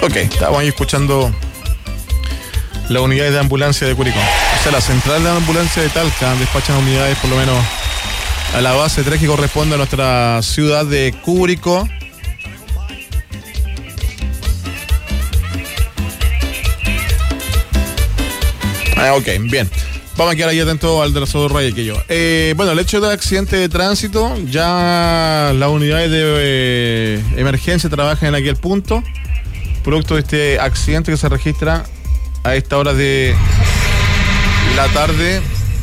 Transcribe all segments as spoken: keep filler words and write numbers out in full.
Ok, estábamos ahí escuchando las unidades de ambulancia de Curicó. O sea, la central de ambulancia de Talca despachan unidades por lo menos a la base tres que corresponde a nuestra ciudad de Curicó. Ah, ok, bien. Vamos a quedar ahí atentos al de los otros rayos que yo. Eh, bueno, el hecho del accidente de tránsito, ya las unidades de eh, emergencia trabajan en aquel punto, producto de este accidente que se registra a esta hora de la tarde.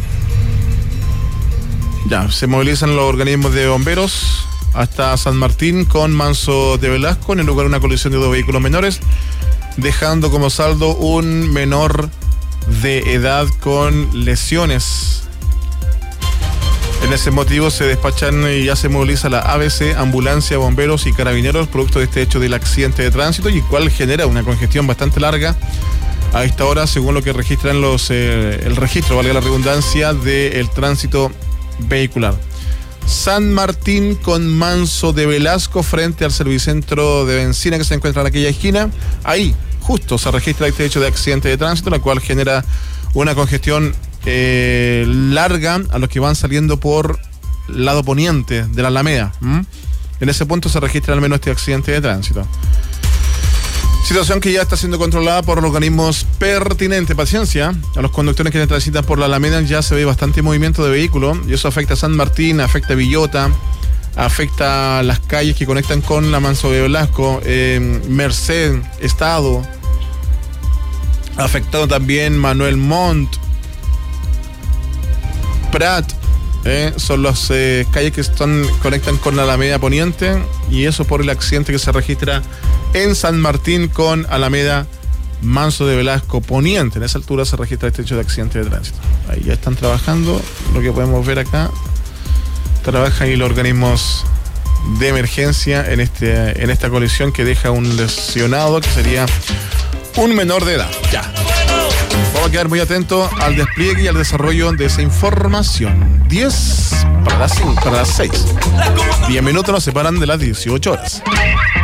Ya, se movilizan los organismos de bomberos hasta San Martín con Manso de Velasco, en el lugar de una colisión de dos vehículos menores, dejando como saldo un menor de edad con lesiones. En ese motivo se despachan y ya se moviliza la A B C, ambulancia, bomberos y carabineros, producto de este hecho del accidente de tránsito, y el cual genera una congestión bastante larga a esta hora, según lo que registran los eh, el registro, valga la redundancia, del tránsito vehicular. San Martín con Manso de Velasco frente al servicentro de benzina que se encuentra en aquella esquina. Ahí justo se registra este hecho de accidente de tránsito, la cual genera una congestión eh, larga a los que van saliendo por lado poniente de la Alameda. ¿Mm? En ese punto se registra al menos este accidente de tránsito. Situación que ya está siendo controlada por los organismos pertinentes. Paciencia a los conductores que transitan por la Alameda, ya se ve bastante movimiento de vehículos y eso afecta a San Martín, afecta a Villota, afecta a las calles que conectan con la Manso de Velasco, eh, Merced, Estado, afectado también Manuel Montt, Prat, eh, son las eh, calles que están, conectan con la Alameda Poniente, y eso por el accidente que se registra en San Martín con Alameda Manso de Velasco Poniente. En esa altura se registra este hecho de accidente de tránsito. Ahí ya están trabajando, lo que podemos ver acá. Trabajan ahí los organismos de emergencia en este en esta colisión que deja un lesionado que sería un menor de edad. Ya. Vamos a quedar muy atentos al despliegue y al desarrollo de esa información. diez para las cinco, para las seis. diez minutos nos separan de las dieciocho horas.